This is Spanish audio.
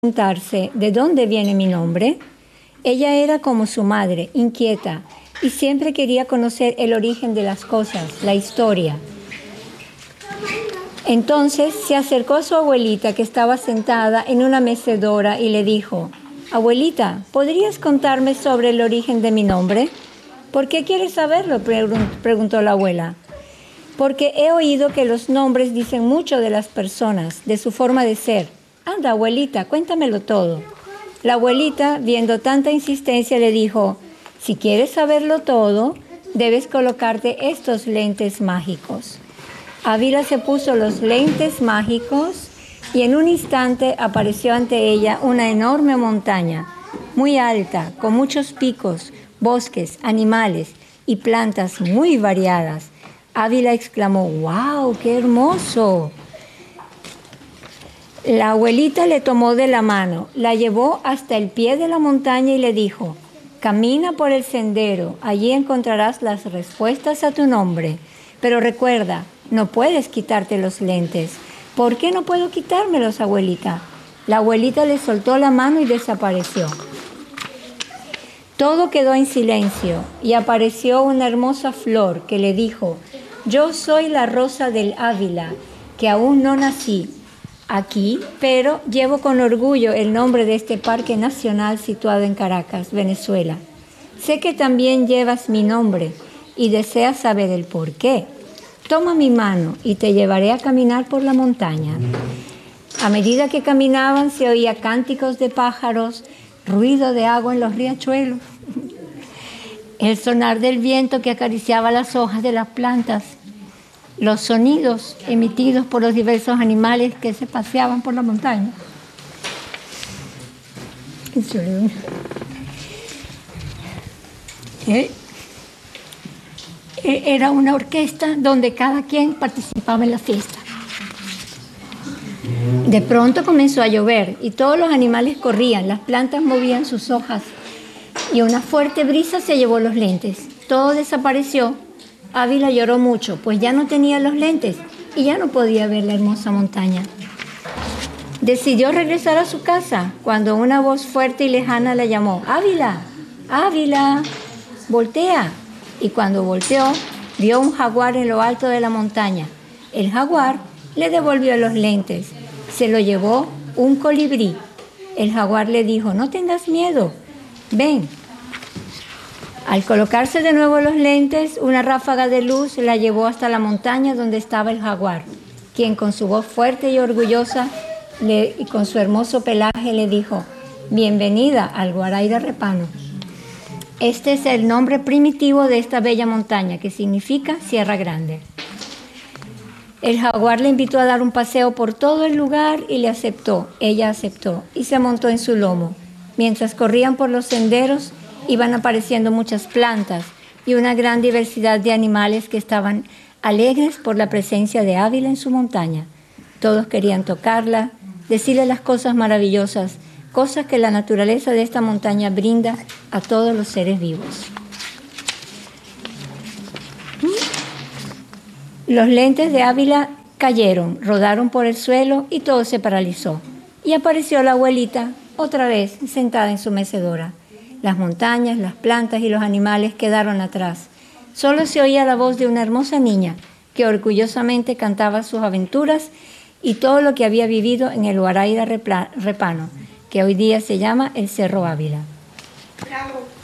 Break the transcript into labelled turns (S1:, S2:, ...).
S1: Preguntarse ¿de dónde viene mi nombre? Ella era como su madre, inquieta, y siempre quería conocer el origen de las cosas, la historia. Entonces se acercó a su abuelita, que estaba sentada en una mecedora, y le dijo: «Abuelita, ¿podrías contarme sobre el origen de mi nombre?» «¿Por qué quieres saberlo?», preguntó la abuela. «Porque he oído que los nombres dicen mucho de las personas, de su forma de ser. Anda, abuelita, cuéntamelo todo». La abuelita, viendo tanta insistencia, le dijo: «Si quieres saberlo todo, debes colocarte estos lentes mágicos». Ávila se puso los lentes mágicos y en un instante apareció ante ella una enorme montaña, muy alta, con muchos picos, bosques, animales y plantas muy variadas. Ávila exclamó: «¡Wow, qué hermoso!». La abuelita le tomó de la mano, la llevó hasta el pie de la montaña y le dijo: «Camina por el sendero, allí encontrarás las respuestas a tu nombre. Pero recuerda, no puedes quitarte los lentes». «¿Por qué no puedo quitármelos, abuelita?». La abuelita le soltó la mano y desapareció. Todo quedó en silencio y apareció una hermosa flor que le dijo: «Yo soy la rosa del Ávila, que aún no nací aquí, pero llevo con orgullo el nombre de este parque nacional situado en Caracas, Venezuela. Sé que también llevas mi nombre y deseas saber el por qué. Toma mi mano y te llevaré a caminar por la montaña». A medida que caminaban se oía cánticos de pájaros, ruido de agua en los riachuelos, el sonar del viento que acariciaba las hojas de las plantas, los sonidos emitidos por los diversos animales que se paseaban por la montaña. Era una orquesta donde cada quien participaba en la fiesta. De pronto comenzó a llover y todos los animales corrían, las plantas movían sus hojas y una fuerte brisa se llevó los lentes. Todo desapareció. Ávila lloró mucho, pues ya no tenía los lentes y ya no podía ver la hermosa montaña. Decidió regresar a su casa cuando una voz fuerte y lejana la llamó: «Ávila, Ávila, voltea». Y cuando volteó, vio un jaguar en lo alto de la montaña. El jaguar le devolvió los lentes. Se lo llevó un colibrí. El jaguar le dijo: «No tengas miedo, ven». Al colocarse de nuevo los lentes, una ráfaga de luz la llevó hasta la montaña donde estaba el jaguar, quien con su voz fuerte y orgullosa y con su hermoso pelaje le dijo: «Bienvenida al Guaraíra Repano». Este es el nombre primitivo de esta bella montaña, que significa Sierra Grande. El jaguar le invitó a dar un paseo por todo el lugar y le aceptó. Ella aceptó y se montó en su lomo. Mientras corrían por los senderos, iban apareciendo muchas plantas y una gran diversidad de animales que estaban alegres por la presencia de Ávila en su montaña. Todos querían tocarla, decirle las cosas maravillosas, cosas que la naturaleza de esta montaña brinda a todos los seres vivos. Los lentes de Ávila cayeron, rodaron por el suelo y todo se paralizó. Y apareció la abuelita otra vez sentada en su mecedora. Las montañas, las plantas y los animales quedaron atrás. Solo se oía la voz de una hermosa niña que orgullosamente cantaba sus aventuras y todo lo que había vivido en el Guaraíra Repano, que hoy día se llama el Cerro Ávila.
S2: Bravo.